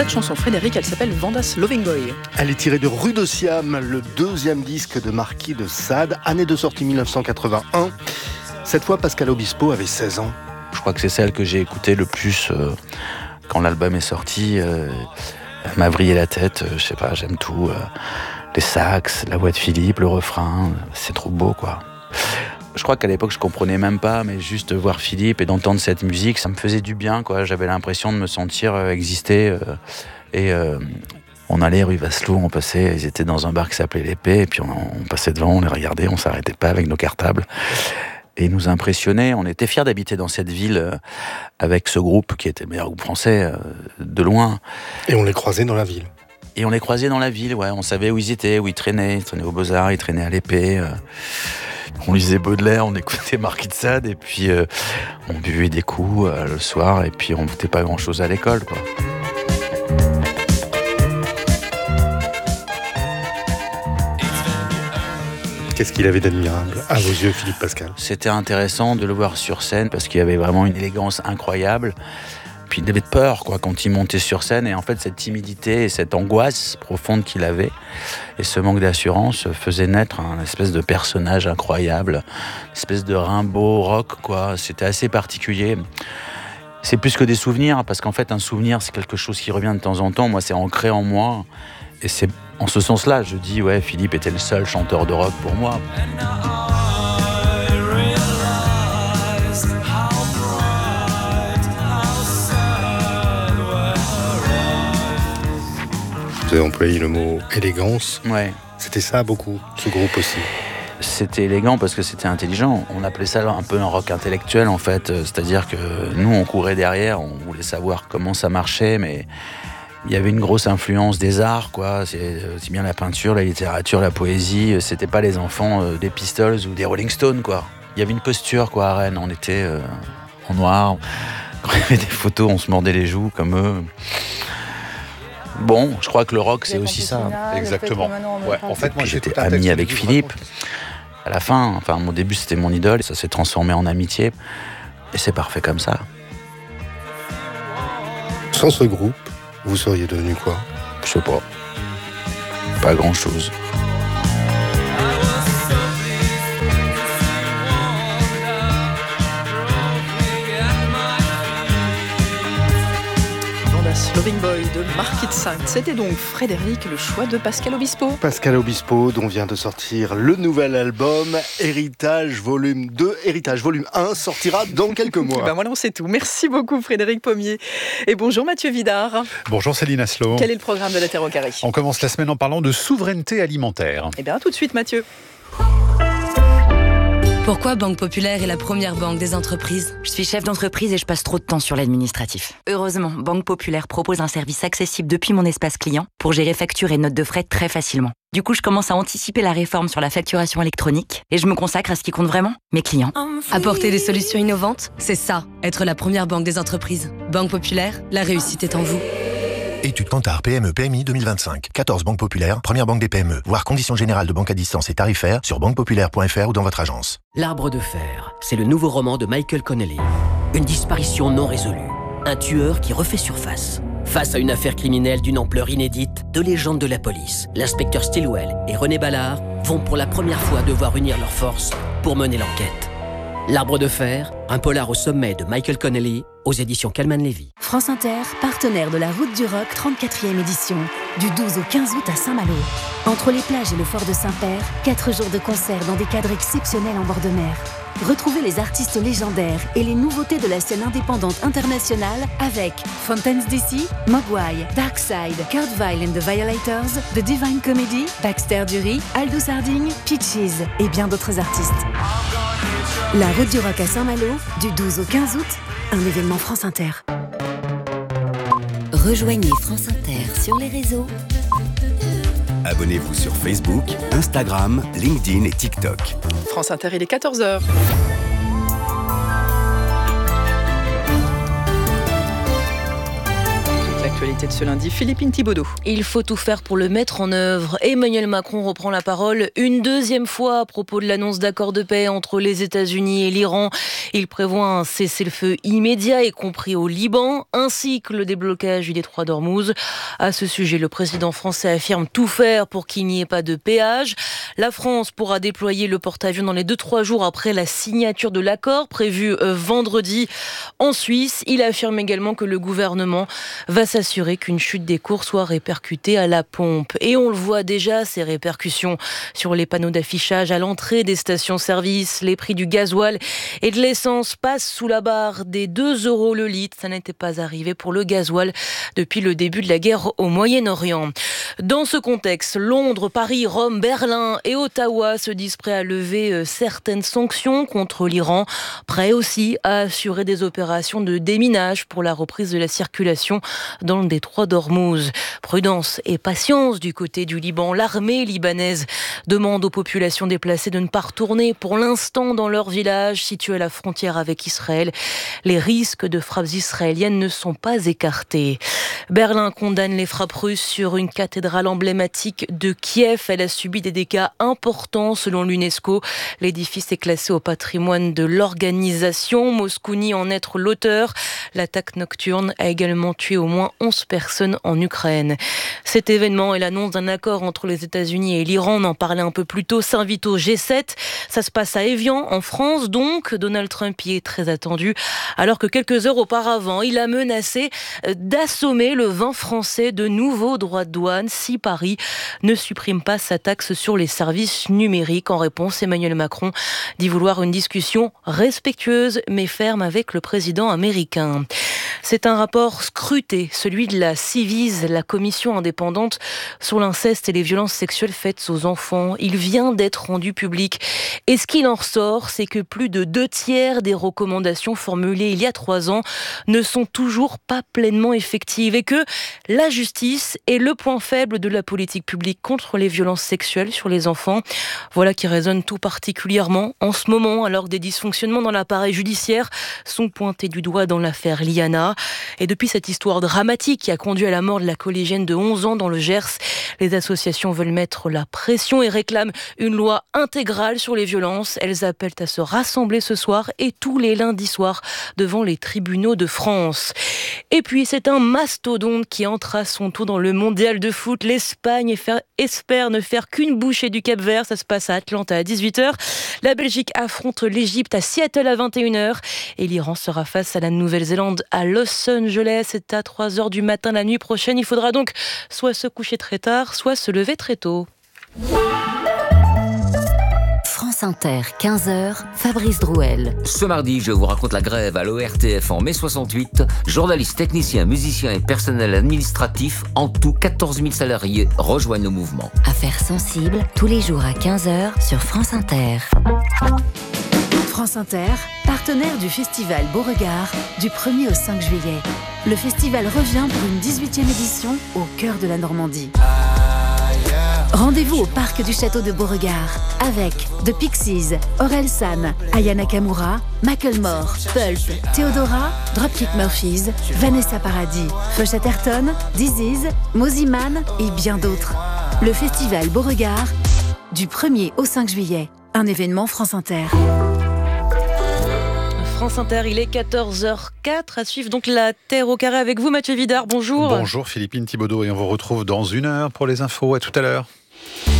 cette chanson, Frédéric, elle s'appelle Vanda's Loving Boy. Elle est tirée de Rue de Siam, le deuxième disque de Marquis de Sade, année de sortie 1981. Cette fois, Pascal Obispo avait 16 ans. Je crois que c'est celle que j'ai écoutée le plus quand l'album est sorti. Elle m'a vrillé la tête, je sais pas, j'aime tout. Les sax, la voix de Philippe, le refrain, c'est trop beau, quoi. Je crois qu'à l'époque, je comprenais même pas, mais juste voir Philippe et d'entendre cette musique, ça me faisait du bien, quoi. J'avais l'impression de me sentir exister. On allait rue Vasselot, on passait, ils étaient dans un bar qui s'appelait l'Épée, et puis on passait devant, on les regardait, on s'arrêtait pas avec nos cartables. Et ils nous impressionnaient. On était fiers d'habiter dans cette ville avec ce groupe qui était le meilleur groupe français, de loin. Et on les croisait dans la ville. Et on les croisait dans la ville, ouais. On savait où ils étaient, où ils traînaient. Ils traînaient au Beaux-Arts, ils traînaient à l'Épée. On lisait Baudelaire, on écoutait Marquis de Sade, et puis on buvait des coups le soir, et puis on ne foutait pas grand-chose à l'école, quoi. Qu'est-ce qu'il avait d'admirable à vos yeux, Philippe Pascal ? C'était intéressant de le voir sur scène, parce qu'il y avait vraiment une élégance incroyable. Puis il avait peur, quoi, quand il montait sur scène, et en fait cette timidité et cette angoisse profonde qu'il avait et ce manque d'assurance faisait naître un espèce de personnage incroyable, une espèce de Rimbaud rock, quoi. C'était assez particulier. C'est plus que des souvenirs, parce qu'en fait un souvenir c'est quelque chose qui revient de temps en temps. Moi, c'est ancré en moi, et c'est en ce sens-là je dis ouais, Philippe était le seul chanteur de rock pour moi. Vous avez employé le mot élégance. Ouais. C'était ça beaucoup, ce groupe aussi. C'était élégant parce que c'était intelligent. On appelait ça un peu un rock intellectuel, en fait. C'est-à-dire que nous, on courait derrière, on voulait savoir comment ça marchait, mais il y avait une grosse influence des arts, quoi. C'est bien la peinture, la littérature, la poésie. C'était pas les enfants des Pistols ou des Rolling Stones, quoi. Il y avait une posture, quoi, à Rennes. On était en noir. Quand il y avait des photos, on se mordait les joues comme eux. Bon, je crois que le rock, c'est aussi ça. Exactement. Ouais, en fait, moi, j'étais ami avec Philippe. À la fin, mon début, c'était mon idole. Ça s'est transformé en amitié. Et c'est parfait comme ça. Sans ce groupe, vous seriez devenu quoi ? Je sais pas. Pas grand-chose. Loving Boy de Marquis de Sade. C'était donc Frédéric, le choix de Pascal Obispo. Pascal Obispo, dont vient de sortir le nouvel album Héritage Volume 2. Héritage Volume 1 sortira dans quelques mois. Voilà, on sait tout. Merci beaucoup Frédéric Pommier. Et bonjour Mathieu Vidard. Bonjour Céline Aslo. Quel est le programme de la Terre au Carré ? On commence la semaine en parlant de souveraineté alimentaire. Eh bien, tout de suite Mathieu. Pourquoi Banque Populaire est la première banque des entreprises ? Je suis chef d'entreprise et je passe trop de temps sur l'administratif. Heureusement, Banque Populaire propose un service accessible depuis mon espace client pour gérer factures et notes de frais très facilement. Du coup, je commence à anticiper la réforme sur la facturation électronique et je me consacre à ce qui compte vraiment, mes clients. Apporter des solutions innovantes, c'est ça, être la première banque des entreprises. Banque Populaire, la réussite est en vous. Étude Kantar PME PMI 2025. 14 banques populaires, première banque des PME. Voir conditions générales de banque à distance et tarifaires sur banquepopulaire.fr ou dans votre agence. L'Arbre de fer, c'est le nouveau roman de Michael Connelly. Une disparition non résolue. Un tueur qui refait surface. Face à une affaire criminelle d'une ampleur inédite, deux légendes de la police, l'inspecteur Stilwell et René Ballard, vont pour la première fois devoir unir leurs forces pour mener l'enquête. L'Arbre de fer, un polar au sommet de Michael Connelly, aux éditions Calman Lévy. France Inter, partenaire de la Route du Rock 34e édition, du 12 au 15 août à Saint-Malo. Entre les plages et le fort de Saint-Père, 4 jours de concerts dans des cadres exceptionnels en bord de mer. Retrouvez les artistes légendaires et les nouveautés de la scène indépendante internationale avec Fountains DC, Mogwai, Darkside, Kurt Weill and the Violators, The Divine Comedy, Baxter Dury, Aldous Harding, Peaches et bien d'autres artistes. La Route du Rock à Saint-Malo, du 12 au 15 août, un événement France Inter. Rejoignez France Inter sur les réseaux. Abonnez-vous sur Facebook, Instagram, LinkedIn et TikTok. France Inter, il est 14h. l'actualité de ce lundi. Philippine Thibaudot. Il faut tout faire pour le mettre en œuvre. Emmanuel Macron reprend la parole une deuxième fois à propos de l'annonce d'accord de paix entre les États-Unis et l'Iran. Il prévoit un cessez-le-feu immédiat, y compris au Liban, ainsi que le déblocage du détroit d'Ormuz. À ce sujet, le président français affirme tout faire pour qu'il n'y ait pas de péage. La France pourra déployer le porte-avions dans les 2-3 jours après la signature de l'accord prévu vendredi en Suisse. Il affirme également que le gouvernement va s'assurer qu'une chute des cours soit répercutée à la pompe. Et on le voit déjà, ces répercussions sur les panneaux d'affichage à l'entrée des stations-service. Les prix du gasoil et de l'essence passent sous la barre des 2 € le litre. Ça n'était pas arrivé pour le gasoil depuis le début de la guerre au Moyen-Orient. Dans ce contexte, Londres, Paris, Rome, Berlin et Ottawa se disent prêts à lever certaines sanctions contre l'Iran, prêts aussi à assurer des opérations de déminage pour la reprise de la circulation dans le détroit d'Ormuz. Prudence et patience du côté du Liban. L'armée libanaise demande aux populations déplacées de ne pas retourner pour l'instant dans leur village situé à la frontière avec Israël. Les risques de frappes israéliennes ne sont pas écartés. Berlin condamne les frappes russes sur une cathédrale emblématique de Kiev. Elle a subi des dégâts importants selon l'UNESCO. L'édifice est classé au patrimoine de l'organisation. Moscou nie en être l'auteur. L'attaque nocturne a également tué au moins 11 personnes en Ukraine. Cet événement et l'annonce d'un accord entre les États-Unis et l'Iran, on en parlait un peu plus tôt, s'invite au G7. Ça se passe à Évian, en France, donc. Donald Trump y est très attendu, alors que quelques heures auparavant, il a menacé d'assommer le vin français de nouveaux droits de douane si Paris ne supprime pas sa taxe sur les services numériques. En réponse, Emmanuel Macron dit vouloir une discussion respectueuse mais ferme avec le président américain. C'est un rapport scruté, celui de la Ciivise, la commission indépendante sur l'inceste et les violences sexuelles faites aux enfants. Il vient d'être rendu public. Et ce qu'il en ressort, c'est que plus de 2/3 des recommandations formulées il y a 3 ans ne sont toujours pas pleinement effectives et que la justice est le point faible de la politique publique contre les violences sexuelles sur les enfants. Voilà qui résonne tout particulièrement en ce moment, alors que des dysfonctionnements dans l'appareil judiciaire sont pointés du doigt dans l'affaire Liana. Et depuis cette histoire dramatique qui a conduit à la mort de la collégienne de 11 ans dans le Gers, les associations veulent mettre la pression et réclament une loi intégrale sur les violences. Elles appellent à se rassembler ce soir et tous les lundis soirs devant les tribunaux de France. Et puis c'est un mastodonte qui entre à son tour dans le mondial de foot. L'Espagne espère ne faire qu'une bouchée du Cap-Vert. Ça se passe à Atlanta à 18h. La Belgique affronte l'Égypte à Seattle à 21h. Et l'Iran sera face à la Nouvelle-Zélande à Los Angeles. C'est à 3h du matin la nuit prochaine. Il faudra donc soit se coucher très tard, soit se lever très tôt. France Inter, 15h, Fabrice Drouel. Ce mardi, je vous raconte la grève à l'ORTF en mai 68. Journalistes, techniciens, musiciens et personnel administratif, en tout 14 000 salariés, rejoignent le mouvement. Affaires sensibles, tous les jours à 15h sur France Inter. France Inter, partenaire du festival Beauregard, du 1er au 5 juillet. Le festival revient pour une 18e édition au cœur de la Normandie. Rendez-vous au parc du château de Beauregard avec The Pixies, Orelsan, Aya Nakamura, Macklemore, Pulp, Theodora, Dropkick Murphys, Vanessa Paradis, Full Chatterton, Disease, Mosiman et bien d'autres. Le festival Beauregard du 1er au 5 juillet. Un événement France Inter. France Inter, il est 14h04. À suivre donc la Terre au carré avec vous, Mathieu Vidard. Bonjour. Bonjour Philippine Thibaudot et on vous retrouve dans 1 heure pour les infos. À tout à l'heure.